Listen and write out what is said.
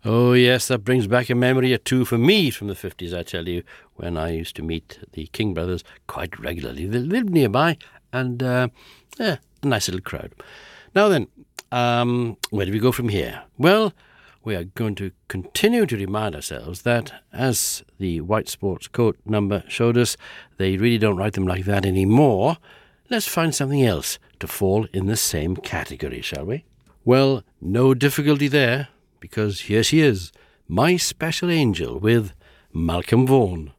Oh, yes, that brings back a memory or two for me from the 50s, I tell you, when I used to meet the King brothers quite regularly. They lived nearby, and a nice little crowd. Now then, where do we go from here? Well, we are going to continue to remind ourselves that, as the white sports coat number showed us, they really don't write them like that anymore. Let's find something else to fall in the same category, shall we? Well, no difficulty there, because here she is, My Special Angel with Malcolm Vaughan.